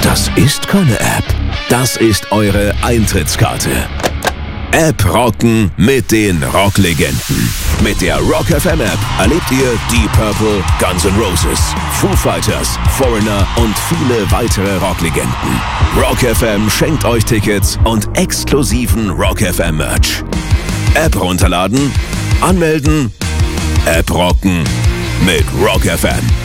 Das ist keine App. Das ist eure Eintrittskarte. App rocken mit den Rocklegenden. Mit der Rock FM App erlebt ihr Deep Purple, Guns N' Roses, Foo Fighters, Foreigner und viele weitere Rocklegenden. Rock FM schenkt euch Tickets und exklusiven Rock FM Merch. App runterladen, anmelden, App rocken mit Rock FM.